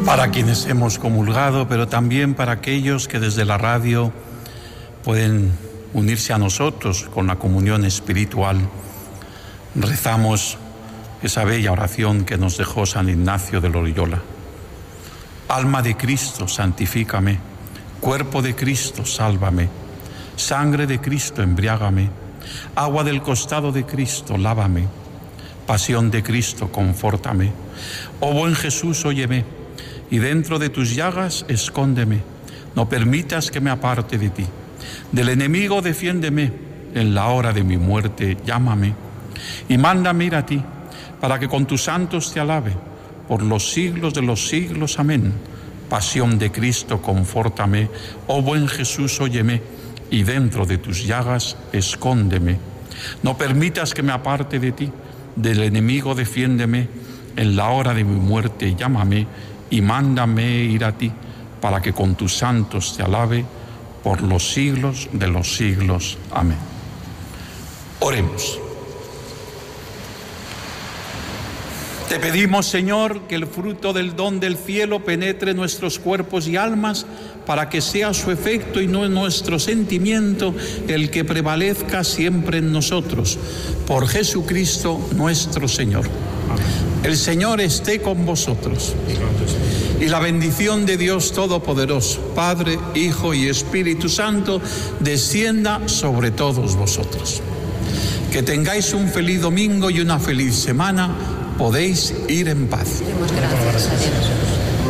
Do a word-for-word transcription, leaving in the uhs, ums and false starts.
Para quienes hemos comulgado, pero también para aquellos que desde la radio pueden unirse a nosotros con la comunión espiritual, rezamos esa bella oración que nos dejó San Ignacio de Loyola. Alma de Cristo, santifícame. Cuerpo de Cristo, sálvame. Sangre de Cristo, embriágame. Agua del costado de Cristo, lávame. Pasión de Cristo, confórtame. Oh buen Jesús, óyeme, y dentro de tus llagas escóndeme. No permitas que me aparte de ti. Del enemigo defiéndeme. En la hora de mi muerte llámame. Y mándame ir a ti, para que con tus santos te alabe. Por los siglos de los siglos, amén. Pasión de Cristo, confórtame. Oh buen Jesús, óyeme, y dentro de tus llagas escóndeme. No permitas que me aparte de ti. Del enemigo defiéndeme. En la hora de mi muerte llámame. Y mándame ir a ti, para que con tus santos te alabe por los siglos de los siglos. Amén. Oremos. Te pedimos, Señor, que el fruto del don del cielo penetre nuestros cuerpos y almas, para que sea su efecto y no nuestro sentimiento el que prevalezca siempre en nosotros. Por Jesucristo nuestro Señor. Amén. El Señor esté con vosotros. Y la bendición de Dios Todopoderoso, Padre, Hijo y Espíritu Santo, descienda sobre todos vosotros. Que tengáis un feliz domingo y una feliz semana. Podéis ir en paz. Demos gracias a Dios.